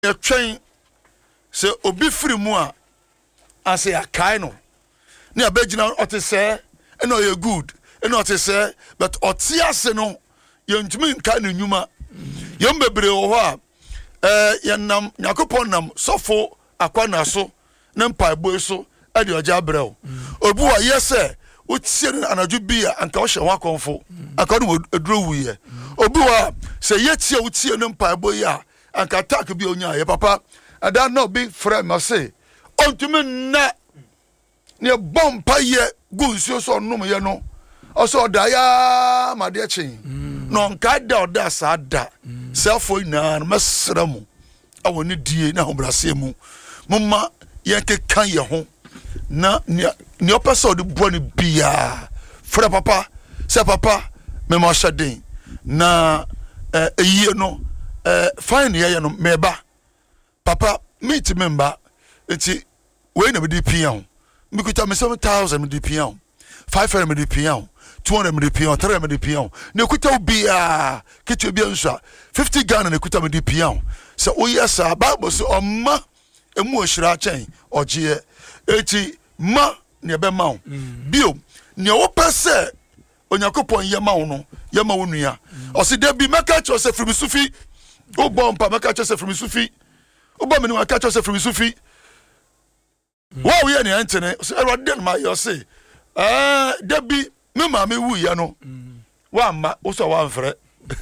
ye twen se obi firi mu a ase akai no ne abegina otese eno ye good eno otese but otiase no ye ntumi nka ne nyuma ye mbebre wo ho a ye nam Yakopon nam sofo akwana so ne mpaebo so e de oja brew obi wa yese wotie no anaju bia anka wo hye ho akonfo aka no eduro wuye obi wa se yetie wotie no mpaebo ya anka attack bi onya ye papa ada no be frame ma say ontumi na ne bompa ye gunsuo so nom ye no oso da ya made chin no nka da oda sada selfo ina no mesramu awoni die na hobrase mu mumma ye kekan ye ho na ni opesa de boni bia fra papa se papa me ma shaden na eyi no fine ye no meba papa meet member enti we na be di pian me kuta me 7,000 me di pian 500 me di pian 200 me di pian 300 me di pian ne kuta bia kitu bia nsa 50 Ghana ne kuta me di pian se o yesa bible se omma emu ohira chen oje eti ma ne be ma bio ne wo pese Onyakopon ye ma wo no ye ma wo nua o se da bi meka cho se frimi sufi o bompa meka cho se frimi sufi o ba me no meka cho se frimi sufi wa wo ye ne antene so erode ma yo se da bi me ma me wu ye no wa ma o so wa mfre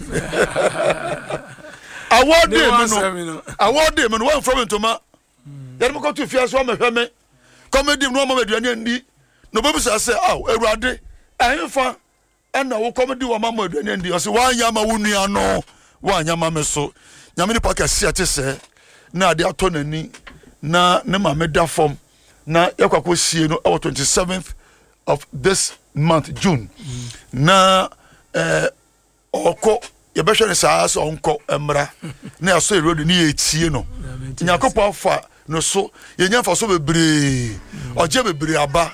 awode me no wa mfre ntoma ya me ko to fia so ma hweme comedy no ma aduane ndi no be bisa se erade ahemfa ena wo comedy wo ma aduane ndi o se wa anya ma wo nua no wa anya ma me so nyame ni pakasi ate se na ade ato nani na ne ma me da form na yakwakwo sie no 27th of this month June na oko ye be hwere saa so onko emra na aso erode ni etie no Yakopon fa no so ye nyamfa so bebre oje bebre aba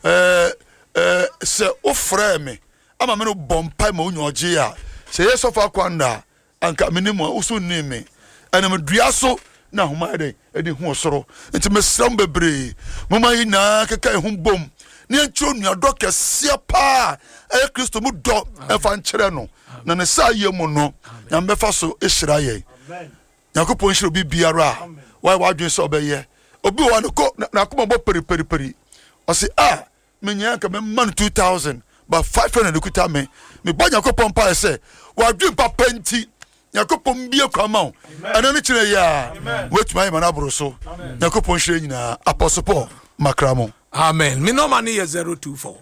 se ofre me ama me no bompa ma onyo oje a se ye so fa kwanda anka menimu usu ni me ana me dua so na homa de edi hu osoro enti mesram bebre mama yi na keka hu bom ne antro nua do kese pa Kristo mu do e fa nkere no na ne sa ye mu no na mbefa so ehira ye Yakopon hiro bi biara why wadwen so obeye obi wa no ko na akoma bo peri o se menya ka me man 2000 but 500 kuta me ba Yakopon pa se wadwen papa nti Yakopon bie kwama ana ne kire ya wetu ma na boro so Yakopon hire nyina Apostle Paul Makramo. Amen. Me no money is 024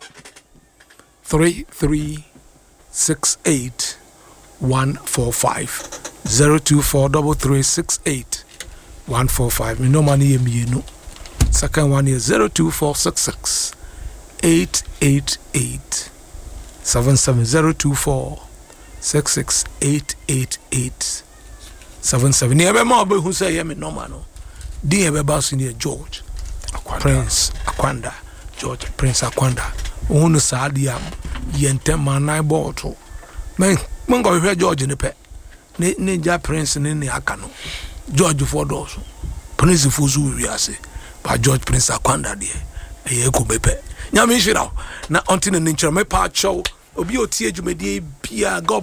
3368 145 024 3368 145. Me no money me no. Second one is 02466 888 77 024 66 888 77. Never more who say me no man. Di ebe basu ni George Prince Akwanda George Prince Akwanda onu sadia yentem manai bottle men go hwe George ne pe ne ja Prince ne aka no George for those Prince fuzu wiase ba George Prince Akwanda de eye ko bepe nyame hira na ontine ne nkyereme pa chow obi otie dwumedie bia